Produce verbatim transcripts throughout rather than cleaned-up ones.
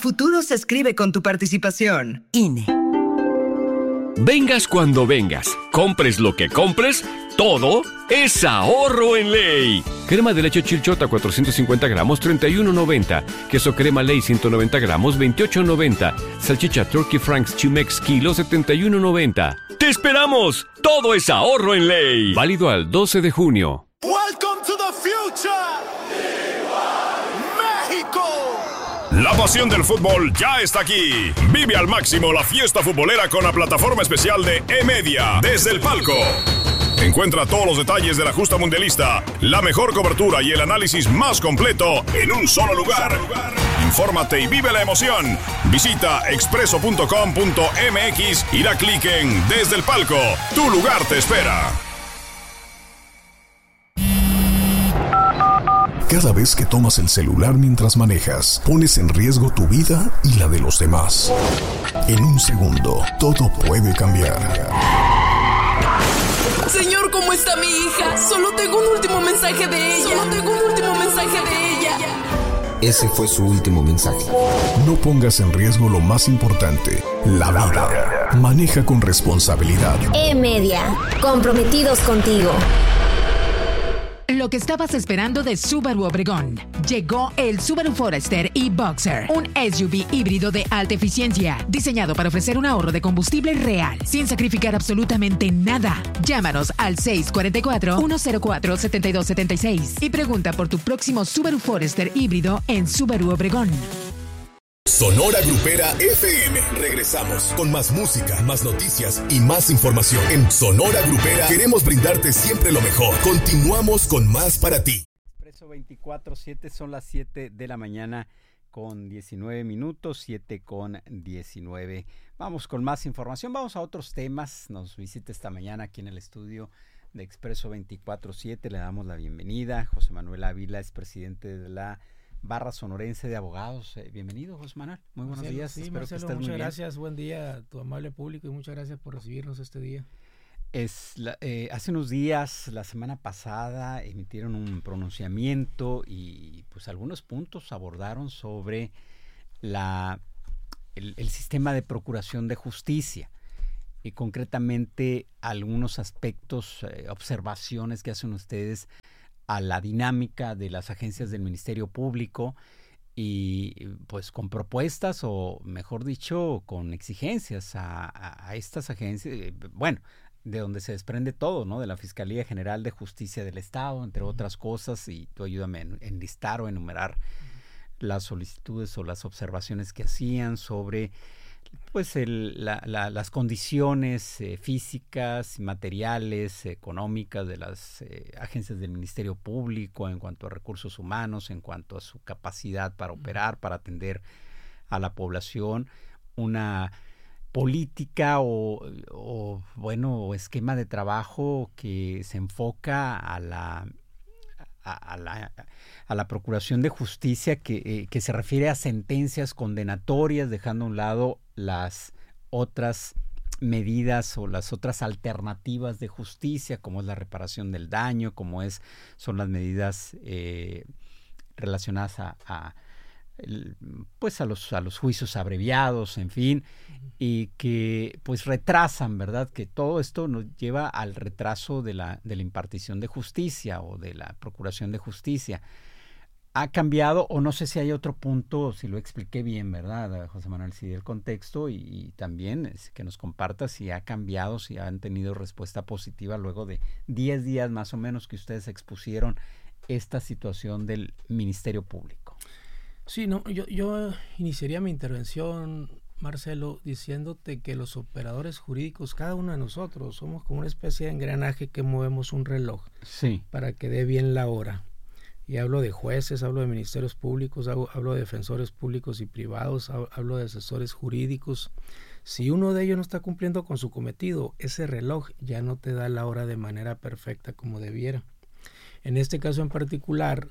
futuro se escribe con tu participación. I N E. Vengas cuando vengas, compres lo que compres, todo es ahorro en Ley. Crema de leche Chilchota cuatrocientos cincuenta gramos, treinta y uno noventa. Queso crema Ley ciento noventa gramos, veintiocho noventa. Salchicha Turkey Franks Chimex kilo, setenta y uno noventa. ¡Te esperamos! Todo es ahorro en Ley. Válido al doce de junio. Welcome to the future. México. La pasión del fútbol ya está aquí. Vive al máximo la fiesta futbolera con la plataforma especial de E-Media desde el palco. Encuentra todos los detalles de la justa mundialista, la mejor cobertura y el análisis más completo en un solo lugar. Infórmate y vive la emoción. Visita expreso punto com punto m x y da clic en Desde el Palco. Tu lugar te espera. Cada vez que tomas el celular mientras manejas, pones en riesgo tu vida y la de los demás. En un segundo, todo puede cambiar. Señor, ¿cómo está mi hija? Solo tengo un último mensaje de ella. Solo tengo un último mensaje de ella. Ese fue su último mensaje. No pongas en riesgo lo más importante, la vida. Maneja con responsabilidad. E-Media, comprometidos contigo. Lo que estabas esperando de Subaru Obregón. Llegó el Subaru Forester e-Boxer, un S U V híbrido de alta eficiencia, diseñado para ofrecer un ahorro de combustible real, sin sacrificar absolutamente nada. Llámanos al seis cuatro cuatro, uno cero cuatro, siete dos siete seis y pregunta por tu próximo Subaru Forester híbrido en Subaru Obregón. Sonora Grupera F M. Regresamos con más música, más noticias y más información. En Sonora Grupera queremos brindarte siempre lo mejor. Continuamos con más para ti. Expreso veinticuatro siete, son las siete de la mañana con diecinueve minutos, siete con diecinueve. Vamos con más información, vamos a otros temas. Nos visita esta mañana aquí en el estudio de Expreso veinticuatro siete. Le damos la bienvenida. José Manuel Ávila es presidente de la Barra Sonorense de Abogados. Eh, bienvenido, José Manuel. Muy buenos Marcelo, días. Sí, Espero Marcelo, que estés muchas muy bien. gracias. Buen día a tu amable público y muchas gracias por recibirnos este día. Es la, eh, hace unos días, la semana pasada, emitieron un pronunciamiento y pues algunos puntos abordaron sobre la, el, el sistema de procuración de justicia y concretamente algunos aspectos, eh, observaciones que hacen ustedes a la dinámica de las agencias del Ministerio Público y pues con propuestas o mejor dicho con exigencias a, a, a estas agencias, bueno, de donde se desprende todo, ¿no? De la Fiscalía General de Justicia del Estado, entre otras cosas, y tú ayúdame a enlistar o enumerar las solicitudes o las observaciones que hacían sobre pues el, la, la, las condiciones eh, físicas, materiales, económicas de las eh, agencias del Ministerio Público en cuanto a recursos humanos, en cuanto a su capacidad para operar, para atender a la población, una política o, o bueno, esquema de trabajo que se enfoca a la A, a, la, a la procuración de justicia que, eh, que se refiere a sentencias condenatorias, dejando a un lado las otras medidas o las otras alternativas de justicia, como es la reparación del daño, como es son las medidas eh, relacionadas a, a el, pues a los a los juicios abreviados, en fin, y que pues retrasan, ¿verdad? Que todo esto nos lleva al retraso de la de la impartición de justicia o de la procuración de justicia. ¿Ha cambiado o no sé si hay otro punto, si lo expliqué bien, ¿verdad, José Manuel? Si el contexto y, y también es que nos comparta si ha cambiado, si han tenido respuesta positiva luego de diez días más o menos que ustedes expusieron esta situación del Ministerio Público. Sí, no, yo, yo iniciaría mi intervención, Marcelo, diciéndote que los operadores jurídicos, cada uno de nosotros, somos como una especie de engranaje que movemos un reloj sí. para que dé bien la hora. Y hablo de jueces, hablo de ministerios públicos, hablo, hablo de defensores públicos y privados, hablo de asesores jurídicos. Si uno de ellos no está cumpliendo con su cometido, ese reloj ya no te da la hora de manera perfecta como debiera. En este caso en particular,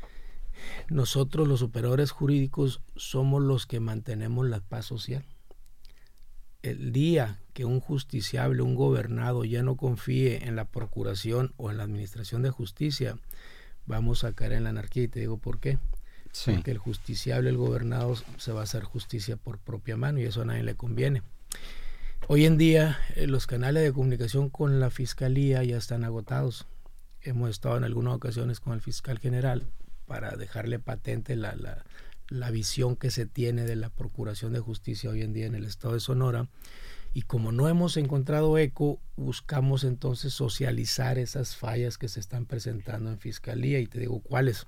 nosotros los operadores jurídicos somos los que mantenemos la paz social. El día que un justiciable, un gobernado ya no confíe en la procuración o en la administración de justicia, vamos a caer en la anarquía, y te digo por qué. sí. porque el justiciable, el gobernado, se va a hacer justicia por propia mano y eso a nadie le conviene. Hoy en día eh, los canales de comunicación con la Fiscalía ya están agotados. Hemos estado en algunas ocasiones con el fiscal general para dejarle patente la, la, la visión que se tiene de la Procuración de Justicia hoy en día en el estado de Sonora. Y como no hemos encontrado eco, buscamos entonces socializar esas fallas que se están presentando en Fiscalía, y te digo cuáles.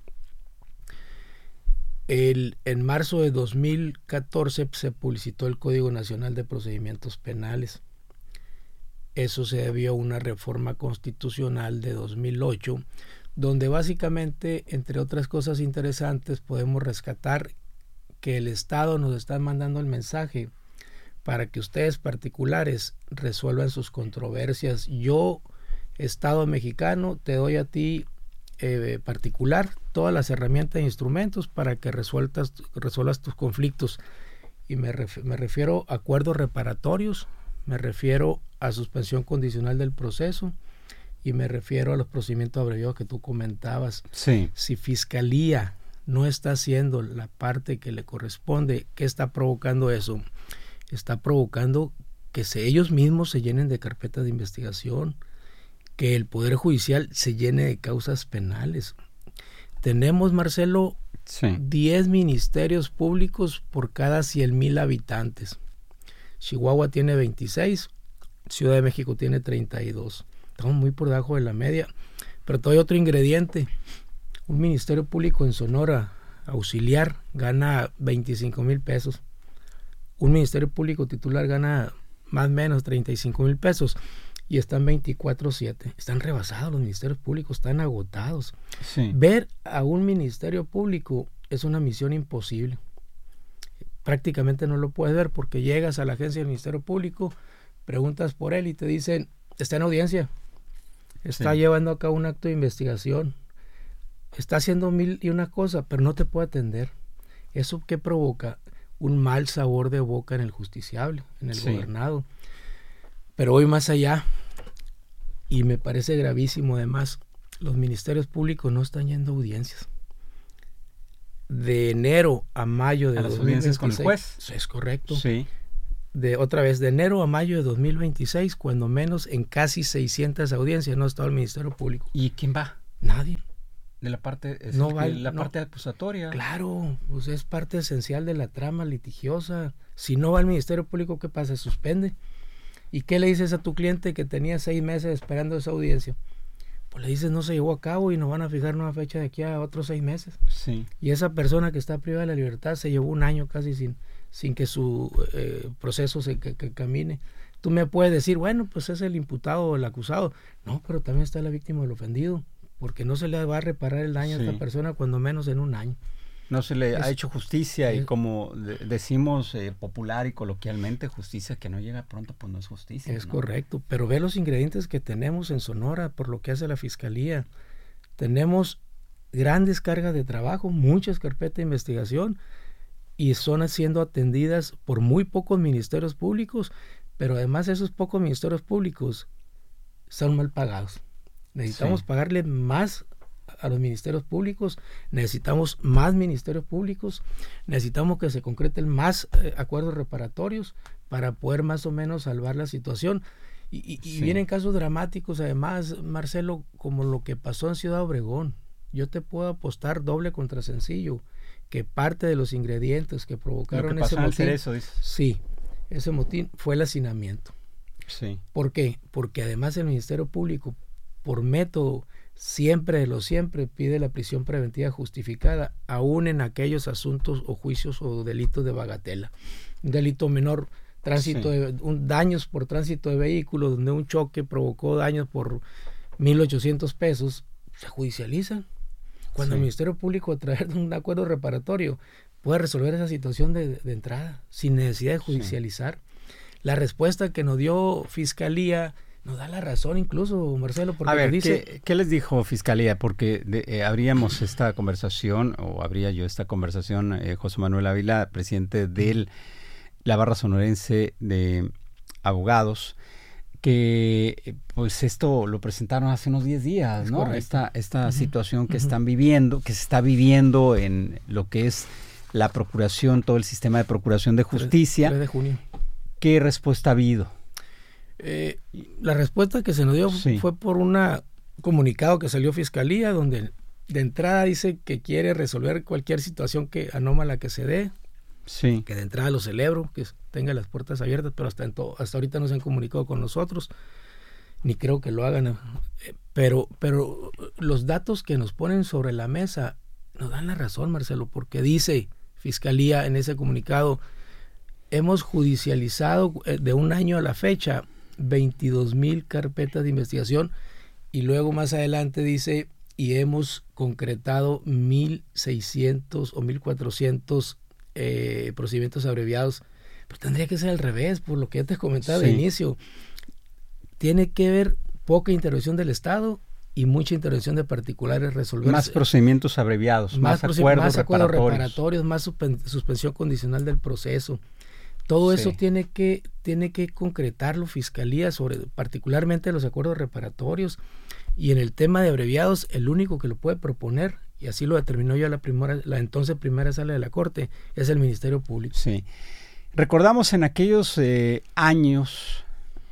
El, en marzo de dos mil catorce se publicitó el Código Nacional de Procedimientos Penales. Eso se debió a una reforma constitucional de dos mil ocho, donde básicamente, entre otras cosas interesantes, podemos rescatar que el Estado nos está mandando el mensaje para que ustedes particulares resuelvan sus controversias. Yo, Estado mexicano, te doy a ti eh, particular todas las herramientas e instrumentos para que resueltas, resuelvas tus conflictos. Y me, ref, me refiero a acuerdos reparatorios, me refiero a suspensión condicional del proceso y me refiero a los procedimientos abreviados que tú comentabas. Sí. Si Fiscalía no está haciendo la parte que le corresponde, ¿qué está provocando eso? Está provocando que se, ellos mismos se llenen de carpetas de investigación, que el Poder Judicial se llene de causas penales. Tenemos, Marcelo, sí. diez ministerios públicos por cada cien mil habitantes. Chihuahua tiene veintiséis, Ciudad de México tiene treinta y dos. Estamos muy por debajo de la media. Pero todavía hay otro ingrediente. Un ministerio público en Sonora, auxiliar, gana veinticinco mil pesos. Un ministerio público titular gana más o menos treinta y cinco mil pesos y están veinticuatro siete. Están rebasados los ministerios públicos, están agotados. Sí. Ver a un ministerio público es una misión imposible. Prácticamente no lo puedes ver porque llegas a la agencia del Ministerio Público, preguntas por él y te dicen, está en audiencia, está sí. llevando a cabo un acto de investigación, está haciendo mil y una cosas, pero no te puede atender. ¿Eso qué provoca? Un mal sabor de boca en el justiciable, en el sí. gobernado. Pero voy más allá, y me parece gravísimo además, los ministerios públicos no están yendo a audiencias. De enero a mayo de a las audiencias con el juez. Es correcto. Sí. De otra vez, de enero a mayo de dos mil veintiséis, cuando menos en casi seiscientas audiencias no ha estado el Ministerio Público. ¿Y quién va? Nadie. De la parte es no el va, que, la no. parte acusatoria. Claro, pues es parte esencial de la trama litigiosa. Si no va al Ministerio Público, ¿qué pasa? Se suspende. ¿Y qué le dices a tu cliente que tenía seis meses esperando esa audiencia? Pues le dices no se llevó a cabo y nos van a fijar una fecha de aquí a otros seis meses. Sí. Y esa persona que está privada de la libertad se llevó un año casi sin, sin que su eh, proceso se que, que camine. Tú me puedes decir, bueno, pues es el imputado o el acusado. No, pero también está la víctima del ofendido, porque no se le va a reparar el daño sí. a esta persona cuando menos en un año. No se le es, ha hecho justicia es, y como de, decimos eh, popular y coloquialmente, justicia que no llega pronto, pues no es justicia. Es ¿no? correcto, pero ve los ingredientes que tenemos en Sonora por lo que hace la Fiscalía. Tenemos grandes cargas de trabajo, muchas carpetas de investigación y son siendo atendidas por muy pocos ministerios públicos, pero además esos pocos ministerios públicos son mal pagados. Necesitamos sí. pagarle más a los ministerios públicos, necesitamos más ministerios públicos, necesitamos que se concreten más eh, acuerdos reparatorios para poder más o menos salvar la situación. Y, y, sí. y vienen casos dramáticos además, Marcelo, como lo que pasó en Ciudad Obregón. Yo te puedo apostar doble contra sencillo que parte de los ingredientes que provocaron que ese motín, eso, sí, ese motín fue el hacinamiento. Sí. ¿Por qué? Porque además el Ministerio Público, por método siempre de lo siempre, pide la prisión preventiva justificada, aún en aquellos asuntos o juicios o delitos de bagatela. Un delito menor, tránsito sí. de un, daños por tránsito de vehículos, donde un choque provocó daños por mil ochocientos pesos, se judicializan. Cuando sí. el Ministerio Público, a través de un acuerdo reparatorio, puede resolver esa situación de, de entrada, sin necesidad de judicializar. Sí. La respuesta que nos dio Fiscalía nos da la razón incluso, Marcelo, porque a ver, dice... ¿qué, ¿qué les dijo Fiscalía? Porque de, eh, habríamos esta conversación, o habría yo esta conversación, eh, José Manuel Ávila, presidente de la Barra Sonorense de Abogados, que pues esto lo presentaron hace unos diez días, ¿no? Correcto. Esta, esta uh-huh. situación que uh-huh. están viviendo, que se está viviendo en lo que es la procuración, todo el sistema de procuración de justicia. tres de junio. ¿Qué respuesta ha habido? Eh, la respuesta que se nos dio sí. fue por un comunicado que salió Fiscalía, donde de entrada dice que quiere resolver cualquier situación que anómala que se dé. Sí. Que de entrada lo celebro, que tenga las puertas abiertas, pero hasta, en to, hasta ahorita no se han comunicado con nosotros, ni creo que lo hagan. Pero, pero los datos que nos ponen sobre la mesa nos dan la razón, Marcelo, porque dice Fiscalía en ese comunicado, hemos judicializado de un año a la fecha veintidós mil carpetas de investigación, y luego más adelante dice, y hemos concretado mil seiscientos o mil cuatrocientos Eh, procedimientos abreviados. Pero tendría que ser al revés, por lo que ya te comentaba sí. de inicio. Tiene que haber poca intervención del Estado y mucha intervención de particulares, resolver más procedimientos abreviados, más, más acuerdos, más acuerdos reparatorios. reparatorios, más suspensión condicional del proceso. Todo sí. eso tiene que tiene que concretarlo Fiscalía, sobre particularmente los acuerdos reparatorios, y en el tema de abreviados el único que lo puede proponer, y así lo determinó ya la primera, la entonces primera sala de la Corte, es el Ministerio Público. Sí. Recordamos en aquellos eh, años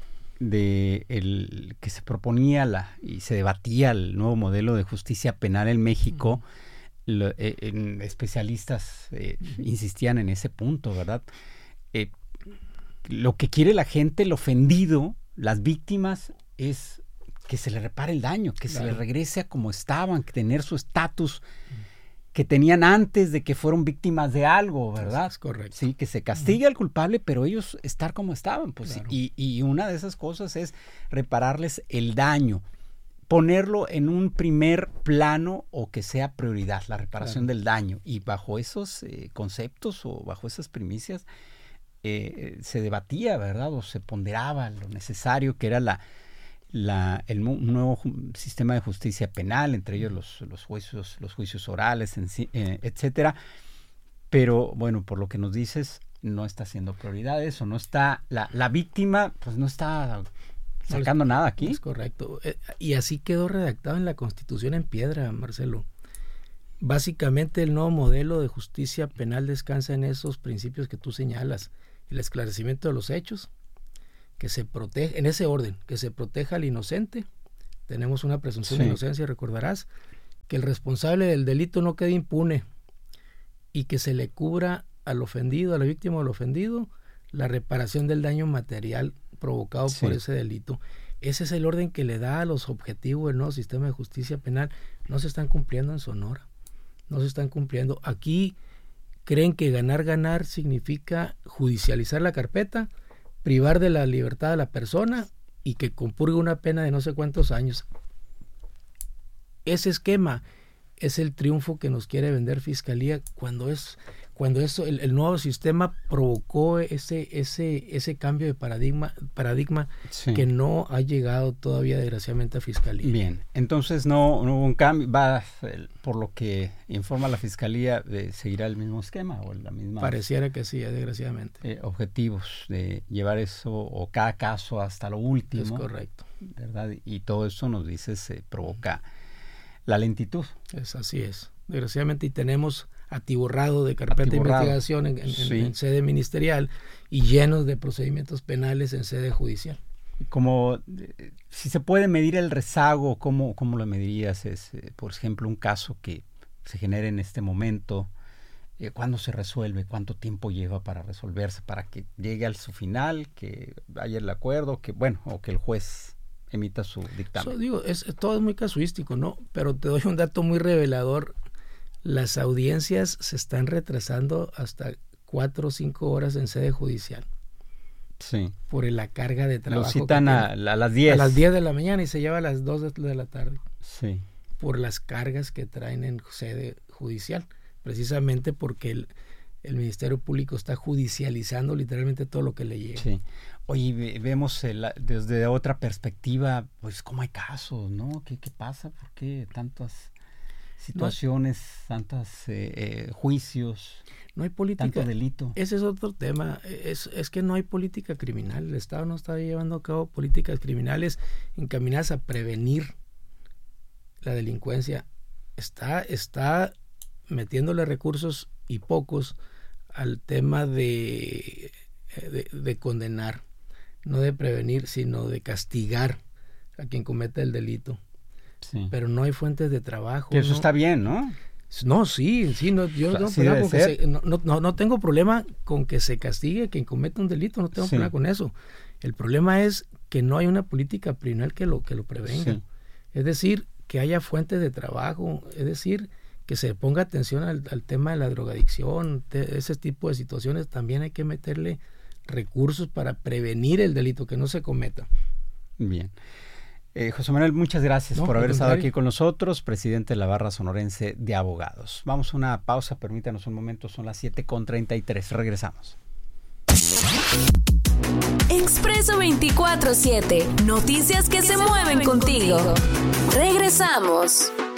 de el que se proponía la y se debatía el nuevo modelo de justicia penal en México, uh-huh. lo, eh, en especialistas eh, uh-huh. insistían en ese punto, ¿verdad? Eh, lo que quiere la gente, el ofendido, las víctimas, es que se le repare el daño, que claro. se le regrese a como estaban, que tener su estatus que tenían antes de que fueron víctimas de algo, ¿verdad? Es correcto. Sí, que se castigue uh-huh. al culpable, pero ellos estar como estaban, pues, claro. y, y una de esas cosas es repararles el daño, ponerlo en un primer plano o que sea prioridad, la reparación claro. del daño, y bajo esos eh, conceptos o bajo esas primicias eh, se debatía, ¿verdad? O se ponderaba lo necesario que era la La, el nuevo sistema de justicia penal, entre ellos los, los juicios, los juicios orales, en, eh, etcétera. Pero bueno, por lo que nos dices, no está siendo prioridad eso, no está, la, la víctima pues no está sacando no es, nada aquí. Es correcto. Eh, y así quedó redactado en la Constitución en piedra, Marcelo. Básicamente el nuevo modelo de justicia penal descansa en esos principios que tú señalas: el esclarecimiento de los hechos, que se protege, en ese orden, que se proteja al inocente, tenemos una presunción sí. de inocencia, recordarás, que el responsable del delito no quede impune, y que se le cubra al ofendido, a la víctima del ofendido, la reparación del daño material provocado sí. por ese delito. Ese es el orden que le da a los objetivos del nuevo sistema de justicia penal. No se están cumpliendo en Sonora, no se están cumpliendo. Aquí creen que ganar, ganar significa judicializar la carpeta, privar de la libertad a la persona y que compurgue una pena de no sé cuántos años. Ese esquema es el triunfo que nos quiere vender Fiscalía, cuando es cuando eso el, el nuevo sistema provocó ese ese ese cambio de paradigma paradigma sí. que no ha llegado todavía desgraciadamente a Fiscalía. Bien, entonces no, no hubo un cambio, va por lo que informa la Fiscalía, eh, seguirá el mismo esquema o la misma. Pareciera que sí, desgraciadamente. Eh, objetivos de llevar eso o cada caso hasta lo último. Es correcto, ¿verdad? Y todo eso nos dice se provoca la lentitud. Es así es, desgraciadamente, y tenemos atiborrado de carpeta atiborrado. de investigación en, en, sí. en sede ministerial y llenos de procedimientos penales en sede judicial. Como eh, si se puede medir el rezago, ¿cómo, cómo lo medirías? Es, eh, por ejemplo, un caso que se genere en este momento, eh, ¿cuándo se resuelve? ¿Cuánto tiempo lleva para resolverse? Para que llegue al su final, que haya el acuerdo, que bueno, o que el juez emita su dictamen. So, digo, es, todo es muy casuístico, ¿no? Pero te doy un dato muy revelador. Las audiencias se están retrasando hasta cuatro o cinco horas en sede judicial. Sí. Por la carga de trabajo. Lo citan a, a las diez. A las diez de la mañana y se lleva a las dos de la tarde. Sí. Por las cargas que traen en sede judicial. Precisamente porque el, el Ministerio Público está judicializando literalmente todo lo que le llega. Sí. Oye, vemos el, desde otra perspectiva, pues cómo hay casos, ¿no? ¿Qué, qué pasa? ¿Por qué tantas situaciones, no, tantos eh, eh, juicios, no hay política, tanto delito. Ese es otro tema, es, es que no hay política criminal, el Estado no está llevando a cabo políticas criminales encaminadas a prevenir la delincuencia, está, está metiéndole recursos y pocos al tema de, de, de condenar, no de prevenir, sino de castigar a quien cometa el delito. Sí. Pero no hay fuentes de trabajo. Que eso ¿no? está bien, ¿no? No, sí, sí, no, yo no, sí con que se, no, no, no tengo problema con que se castigue a quien cometa un delito, no tengo sí. problema con eso. El problema es que no hay una política criminal que lo, que lo prevenga. Sí. Es decir, que haya fuentes de trabajo, es decir, que se ponga atención al, al tema de la drogadicción, de ese tipo de situaciones. También hay que meterle recursos para prevenir el delito, que no se cometa. Bien. Eh, José Manuel, muchas gracias no, por haber estado aquí con nosotros, presidente de la Barra Sonorense de Abogados. Vamos a una pausa, permítanos un momento, son las siete con treinta y tres, regresamos. Expreso veinticuatro siete, noticias que se mueven contigo. Regresamos.